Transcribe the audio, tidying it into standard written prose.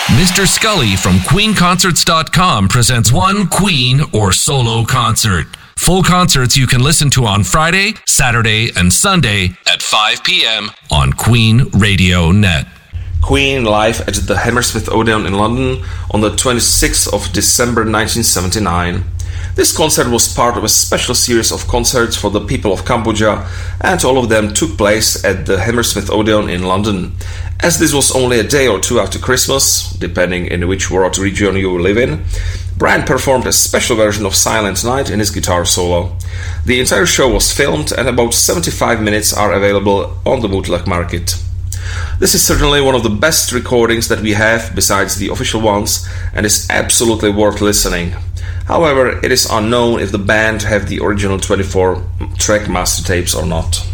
Mr. Scully from QueenConcerts.com presents one Queen or solo concert. Full concerts you can listen to on Friday, Saturday, and Sunday at 5 p.m. on Queen Radio Net. Queen live at the Hammersmith Odeon in London on the 26th of December 1979. This concert was part of a special series of concerts for the people of Cambodia, and all of them took place at the Hammersmith Odeon in London. As this was only a day or two after Christmas, depending in which world region you live in, Brian performed a special version of Silent Night in his guitar solo. The entire show was filmed, and about 75 minutes are available on the bootleg market. This is certainly one of the best recordings that we have besides the official ones, and is absolutely worth listening. However, it is unknown if the band have the original 24-track master tapes or not.